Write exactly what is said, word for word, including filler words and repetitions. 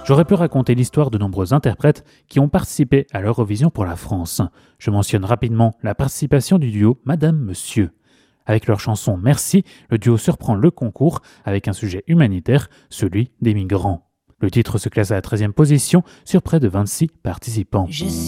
J'aurais pu raconter l'histoire de nombreux interprètes qui ont participé à l'Eurovision pour la France. Je mentionne rapidement la participation du duo Madame Monsieur. Avec leur chanson Merci, le duo surprend le concours avec un sujet humanitaire, celui des migrants. Le titre se classe à la treizième position sur près de vingt-six participants. Je